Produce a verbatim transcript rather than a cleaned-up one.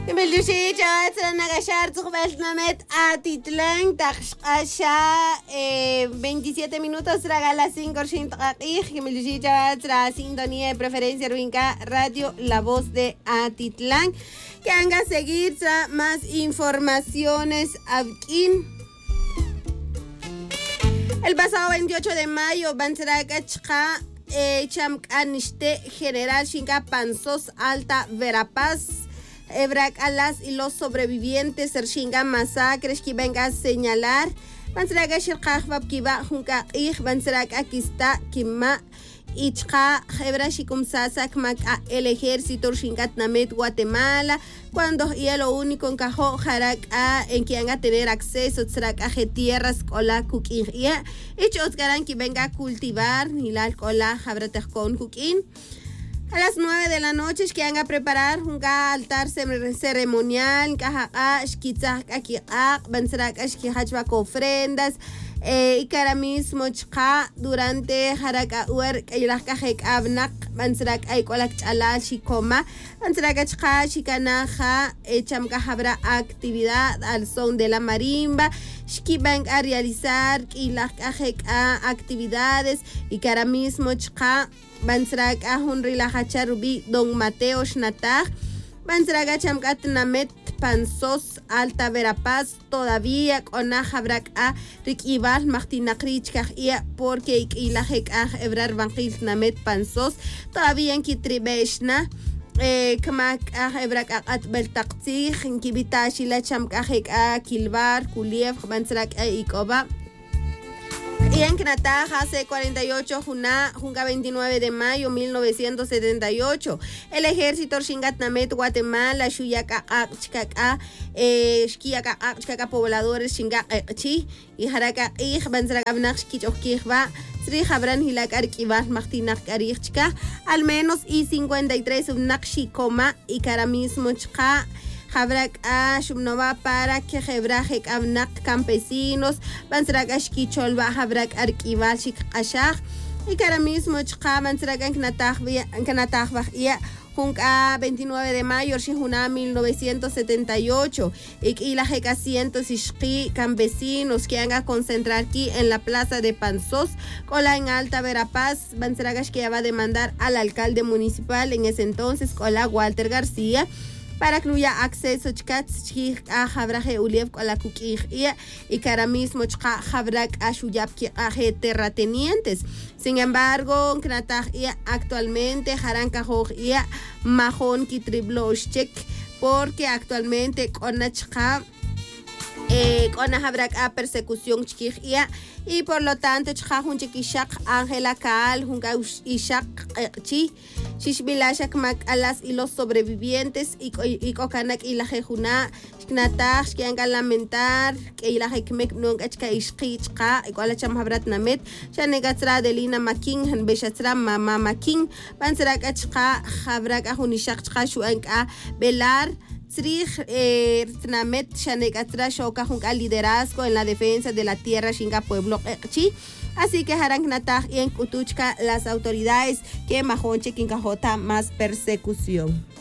Kimillushi chavatsa nagashar tsukhbaltnamet Atitlán taqshqasha veintisiete minutos traga las cinco orshintaqih Kimillushi chavatsa sintonía de preferencia ruinca Radio La Voz de Atitlán. Que haga seguir más informaciones aquí. El pasado veintiocho de mayo, Banzeracachka, eh, Chamcaniste, General Shinka Panzos, Alta Verapaz, Ebrak Alas y los sobrevivientes, Shinka Masacres, que venga a señalar. Banzeraca Shirkajbab Kiba, Junka Ich, Banzeraca Kista, Kima, Ichka, Hebra Shikum Sasak, Maka, el ejército Shinkat Namet, Guatemala, cuando ya lo único encajó Jaraka en que van a tener acceso a tierras cola cooking ya hechos garan que venga a cultivar ni la cola Jabrataj con cooking. A las nueve de la noche es que van a preparar un altar ceremonial, caja, shkitzak, aquí, banzrak, shkihachbak ofrendas. Eh, y cara mismo chka durante haraka uer kailak kahek abnak mansrak ay kolak chalal shikoma mansrak chka shikanaja echam habra actividad al son de la marimba shkibank a realizar kilak kahek actividades y cara mismo chka mansrak a un relajacha rubi don Mateo Shnatag mansrak chamkat namet Panzos, Alta Verapaz, todavía con Ajabrak a Rikival, Martina Krichkajia, porque Ilajek a Ebrar Vangil Namet Panzos, todavía en Kitribeshna, Kamak a Ebrak a Beltaktij, en Kibitashi, la Chamkajek a Kilbar, Kuliev, Bansrak a Ikoba. Y en Knataj hace cuarenta y ocho, Juna, Junga veintinueve de mayo mil novecientos setenta y ocho. El ejército Shingatnamet, Guatemala, Shuyaka, Chikaka, Shkiaka, Chikaka, pobladores Shingachi, y Haraka, Ich, Banzragavnak, Kichokirva, Sri Jabran Hilakar Kivas, Martina Karichka, al menos y cincuenta y tres Nakshikoma, y Karamismo Chka. Habrak a Shumnova para que Hebrajek Abnak campesinos, Bansrak Ashkicholba, Habrak Arkival Shik Ashach, y cara mismo Chka, Bansrak Kanatahvia, Junka veintinueve de mayo, Shihuna mil novecientos setenta y ocho, y la Jeka cientos Ishki campesinos que van a concentrar aquí en la plaza de Panzos, Cola en Alta Verapaz, Bansrak que va a demandar al alcalde municipal en ese entonces, Cola Walter García, para que haya acceso a Jabraje Uliev a la Kukijia y cara mismo Jabrak a Shuyapki a terratenientes. Sin embargo, Knatajia actualmente Jarankajojia Mahon Kitribloshchek, porque actualmente con Nachka Eh, con Habrak a persecución chiquilla y por lo tanto chajun chiquishak Ángela Kaal junga ishak chi shishbilashak mak alas y los sobrevivientes y y kokanak y la jejuna knatash que han lamentar que y la jekmek no achka ishqi chqa igual cham habrat namet chanegatra delina makin han beshatra mama makin bansrak achqa Habrak a hunishak chqa shuanka belar Sri eh, Tnamet Shanekatra Shoka Junka liderazgo en la defensa de la tierra Shinga Pueblo Chi. Así que Haranknatag y en Kutuchka las autoridades que Majonche Kinkajota más persecución.